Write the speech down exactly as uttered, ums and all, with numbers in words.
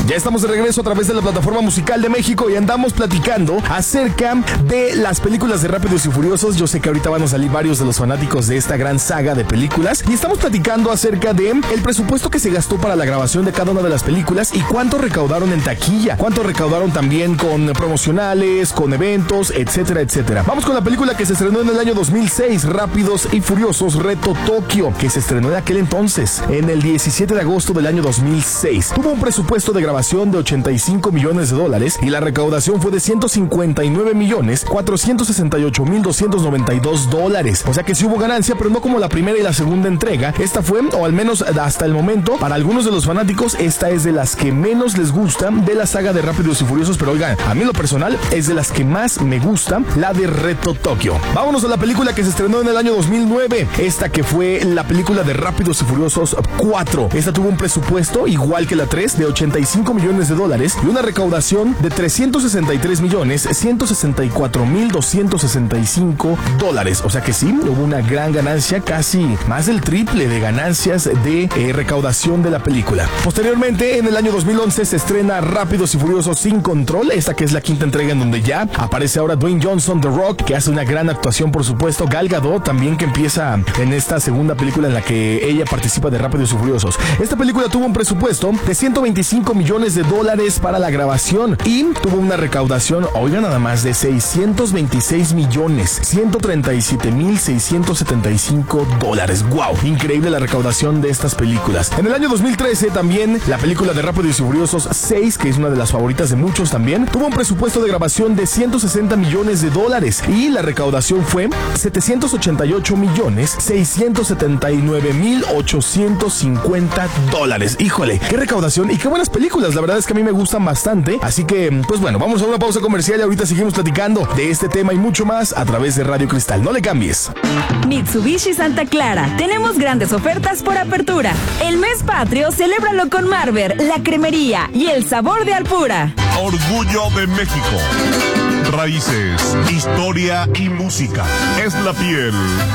Ya estamos de regreso a través de la plataforma musical de México y andamos platicando acerca de las películas de Rápidos y Furiosos. Yo sé que ahorita van a salir varios de los fanáticos de esta gran saga de películas y estamos platicando acerca de el presupuesto que se gastó para la grabación de cada una de las películas y cuánto recaudaron en taquilla, cuánto recaudaron también con promocionales, con eventos, etcétera, etcétera. Vamos con la película que se estrenó en el año dos mil seis, Rápidos y Furiosos Reto Tokio, que se estrenó en aquel entonces, en el diecisiete de agosto del año dos mil seis. Tuvo un presupuesto de grabación de ochenta y cinco millones de dólares y la recaudación fue de ciento cincuenta y nueve millones cuatrocientos sesenta y ocho mil doscientos noventa y dos dólares. O sea que sí hubo ganancia, pero no como la primera y la segunda entrega. Esta fue, o al menos hasta el momento, para algunos de los fanáticos, esta es de las que menos les gusta de la saga de Rápidos y Furiosos, pero oigan, a mí en lo personal es de las que más me gusta, la de Reto Tokio. Vámonos a la película que se estrenó en el año dos mil nueve, esta que fue la película de Rápidos y Furiosos cuatro. Esta tuvo un presupuesto igual que la tres de ochenta y cinco millones de dólares y una recaudación de trescientos sesenta y tres millones ciento sesenta y cuatro mil doscientos sesenta y cinco dólares. O sea que sí, hubo una gran ganancia, casi más del triple de ganancias de eh, recaudación de la película. Posteriormente, en el año dos mil once se estrena Rápidos y Furiosos Sin Control, esta que es la quinta entrega en donde ya aparece ahora Dwayne Johnson, The Rock, que hace una gran actuación, por supuesto. Gal Gadot también, que empieza en esta segunda película en la que ella participa de Rápidos y Furiosos. Esta película tuvo un presupuesto de ciento veinticinco millones de dólares para la grabación y tuvo una recaudación, oigan nada más, de seiscientos veintiséis millones ciento treinta y siete mil seiscientos setenta y cinco dólares. ¡Wow! Increíble la recaudación de estas películas. En el año dos mil trece también la película de Rápidos y Furiosos seis, que es una de las favoritas de muchos también, tuvo un presupuesto de grabación de ciento sesenta millones de dólares y la recaudación fue setecientos ochenta y ocho millones seiscientos setenta y nueve mil ochocientos cincuenta dólares. Híjole, qué recaudación y qué buenas películas. La verdad es que a mí me gustan bastante. Así que, pues bueno, vamos a una pausa comercial y ahorita seguimos platicando de este tema y mucho más a través de Radio Cristal. No le cambies. Mitsubishi Santa Clara. Tenemos grandes ofertas por apertura. El mes patrio, celébralo con Marver, La Cremería y el sabor de Alpura. Orgullo de México. Raíces, historia y música. Es la piel